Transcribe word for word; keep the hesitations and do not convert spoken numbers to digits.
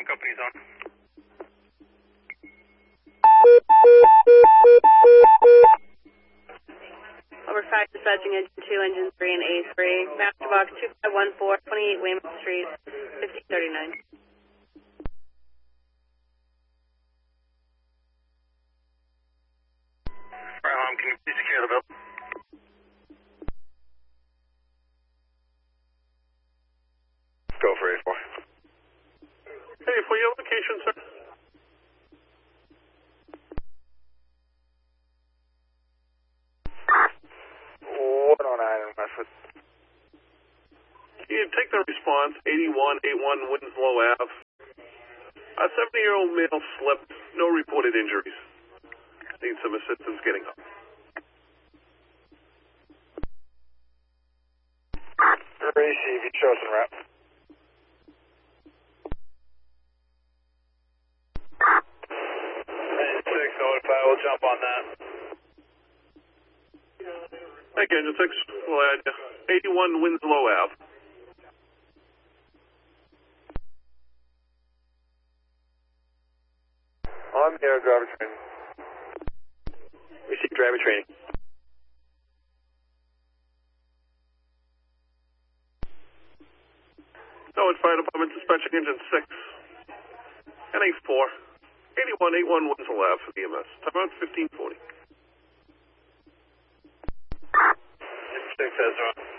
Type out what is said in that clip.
company's on. Over five, dispatching engine two, engine three, and A three. Master box two five one four, twenty-eight Weymouth Street, fifteen thirty-nine. Fire alarm, can you please secure the building? Go for A four. Hey, for your location, sir. one oh nine in Westwood. You take the response, eighty-one eighty-one Winslow Ave. A seventy-year-old male slipped, no reported injuries. Need some assistance getting up. Receive, you chosen route. six notify, we'll jump on that. Thank you, Engine six. We'll add you. eighty-one Winslow Ave. On the air, driver training. Receive driver training. Norwood Fire Department dispatching engine six and A four. eighty-one eighty-one Winslow Ave for the E M S. Time out fifteen forty. six has on.